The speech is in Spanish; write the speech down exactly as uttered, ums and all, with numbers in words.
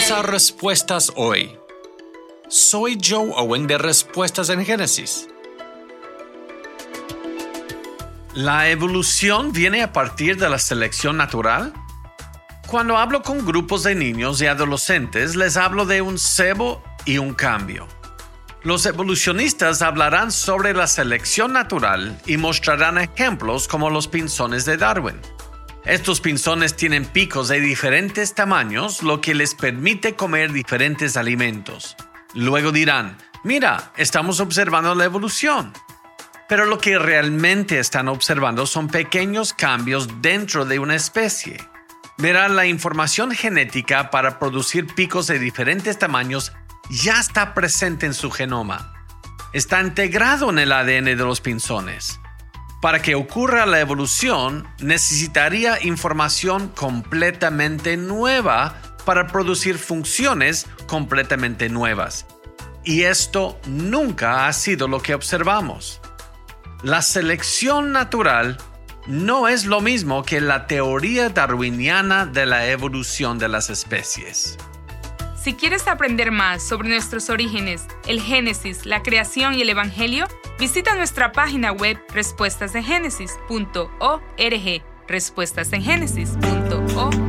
Bienvenidos a Respuestas Hoy. Soy Joe Owen de Respuestas en Génesis. ¿La evolución viene a partir de la selección natural? Cuando hablo con grupos de niños y adolescentes, les hablo de un cebo y un cambio. Los evolucionistas hablarán sobre la selección natural y mostrarán ejemplos como los pinzones de Darwin. Estos pinzones tienen picos de diferentes tamaños, lo que les permite comer diferentes alimentos. Luego dirán, mira, estamos observando la evolución. Pero lo que realmente están observando son pequeños cambios dentro de una especie. Verán, la información genética para producir picos de diferentes tamaños ya está presente en su genoma. Está integrado en el A D N de los pinzones. Para que ocurra la evolución, necesitaría información completamente nueva para producir funciones completamente nuevas. Y esto nunca ha sido lo que observamos. La selección natural no es lo mismo que la teoría darwiniana de la evolución de las especies. Si quieres aprender más sobre nuestros orígenes, el Génesis, la creación y el Evangelio, visita nuestra página web respuestas en génesis punto org, respuestas en génesis punto org.